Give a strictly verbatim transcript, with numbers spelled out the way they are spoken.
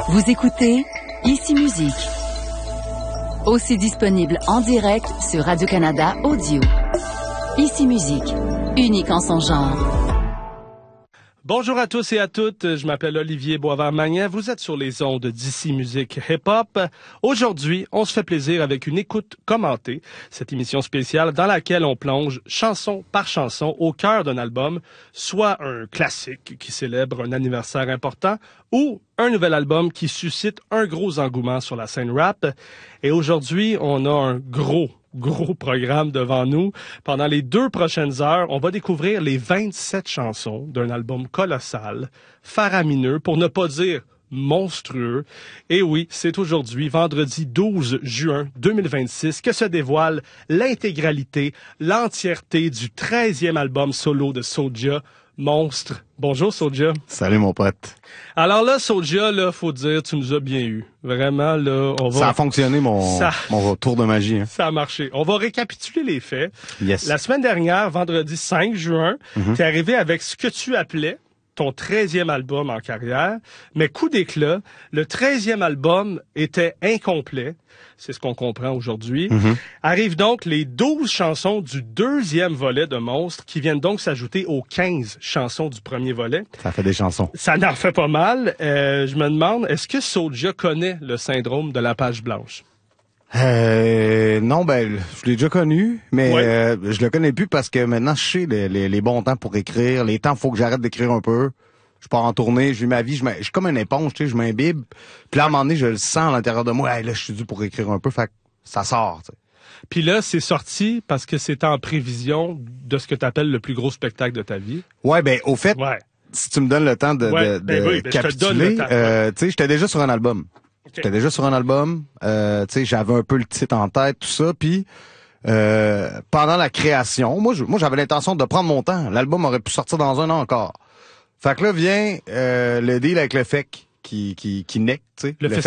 Vous écoutez Ici Musique. Aussi disponible en direct sur Radio-Canada Audio. Ici Musique, unique en son genre. Bonjour à tous et à toutes, je m'appelle Olivier Boisvert-Magnan, vous êtes sur les ondes d'Ici Musique Hip-Hop. Aujourd'hui, on se fait plaisir avec une écoute commentée, cette émission spéciale dans laquelle on plonge chanson par chanson au cœur d'un album, soit un classique qui célèbre un anniversaire important ou un nouvel album qui suscite un gros engouement sur la scène rap. Et aujourd'hui, on a un gros Gros programme devant nous. Pendant les deux prochaines heures, on va découvrir les vingt-sept chansons d'un album colossal, faramineux, pour ne pas dire monstrueux. Et oui, c'est aujourd'hui, vendredi douze juin deux mille vingt-six, que se dévoile l'intégralité, l'entièreté du treizième album solo de Soulja, Monstre. Bonjour Soulja. Salut mon pote. Alors là, Soulja, là, faut dire, tu nous as bien eu. Vraiment, là, on va... Ça a fonctionné, mon, Ça... mon tour de magie. Hein. Ça a marché. On va récapituler les faits. Yes. La semaine dernière, vendredi cinq juin, mm-hmm. t'es arrivé avec ce que tu appelais ton treizième album en carrière, mais coup d'éclat, le treizième album était incomplet. C'est ce qu'on comprend aujourd'hui. Mm-hmm. Arrivent donc les douze chansons du deuxième volet de Monstre qui viennent donc s'ajouter aux quinze chansons du premier volet. Ça fait des chansons. Ça en fait pas mal. Euh, je me demande, est-ce que Soulja connaît le syndrome de la page blanche? Euh, non, ben, je l'ai déjà connu, mais ouais. euh, je le connais plus parce que maintenant, je sais les, les, les bons temps pour écrire. Les temps, faut que j'arrête d'écrire un peu. Je pars en tournée, je vis ma vie, je, je suis comme une éponge, tu sais, je m'imbibe. Puis là, à un moment donné, je le sens à l'intérieur de moi. Hey, là, je suis dû pour écrire un peu, fait que ça sort, tu sais. Puis là, c'est sorti parce que c'est en prévision de ce que tu appelles le plus gros spectacle de ta vie. Ouais, ben, au fait, ouais. si tu me donnes le temps de, ouais, de, ben de oui, ben capituler, euh, tu sais, j'étais déjà sur un album. Okay. J'étais déjà sur un album, euh, tu sais, j'avais un peu le titre en tête, tout ça, puis euh, pendant la création, moi, je, moi, j'avais l'intention de prendre mon temps. L'album aurait pu sortir dans un an encore. Fait que là vient euh, le deal avec le F E C qui qui qui naît, tu sais. Le, le